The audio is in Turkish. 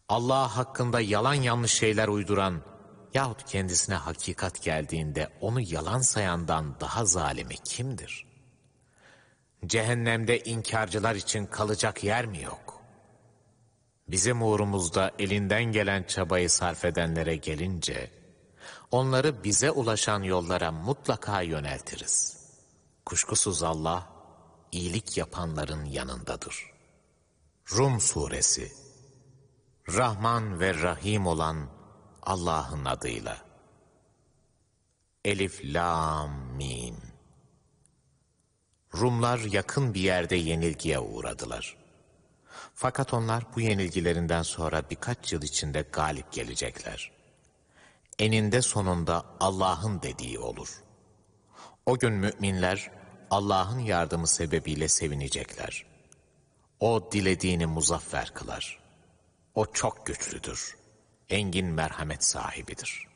Allah hakkında yalan yanlış şeyler uyduran yahut kendisine hakikat geldiğinde onu yalan sayandan daha zalimi kimdir? Cehennemde inkarcılar için kalacak yer mi yok? Bizim uğrumuzda elinden gelen çabayı sarf edenlere gelince, onları bize ulaşan yollara mutlaka yöneltiriz. Kuşkusuz Allah, iyilik yapanların yanındadır. Rum Suresi. Rahman ve Rahim olan Allah'ın adıyla. Elif, Lam, Mim. Rumlar yakın bir yerde yenilgiye uğradılar. Fakat onlar bu yenilgilerinden sonra birkaç yıl içinde galip gelecekler. Eninde sonunda Allah'ın dediği olur. O gün müminler Allah'ın yardımı sebebiyle sevinecekler. O dilediğini muzaffer kılar. O çok güçlüdür, engin merhamet sahibidir.